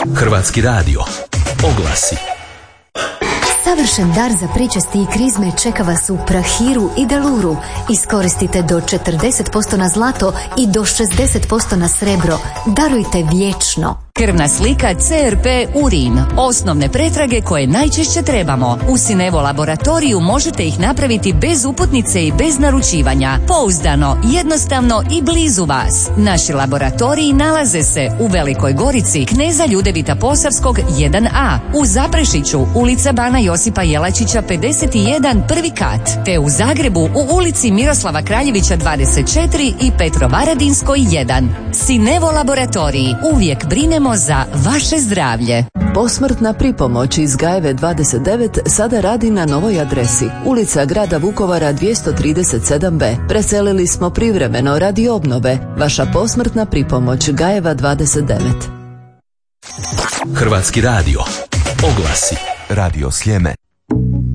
Hrvatski radio. Oglasi. Savršen dar za pričesti i krizme čeka vas u Prahiru i Deluru. Iskoristite do 40% na zlato i do 60% na srebro. Darujte vječno. Krvna slika CRP urin. Osnovne pretrage koje najčešće trebamo. U Sinevo laboratoriju možete ih napraviti bez uputnice i bez naručivanja. Pouzdano, jednostavno i blizu vas. Naši laboratoriji nalaze se u Velikoj Gorici, Kneza Ljudevita Posavskog 1A, u Zaprešiću, ulica Bana Josipa Jelačića 51, prvi kat, te u Zagrebu u ulici Miroslava Kraljevića 24 i Petrovaradinskoj 1. Sinevo laboratoriji. Uvijek brinemo za vaše zdravlje. Posmrtna pripomoć iz Gajeve 29 sada radi na novoj adresi. Ulica Grada Vukovara 237b. Preselili smo privremeno radi obnove. Vaša posmrtna pripomoć Gajeva 29. Hrvatski radio. Oglasi. Radio Sljeme.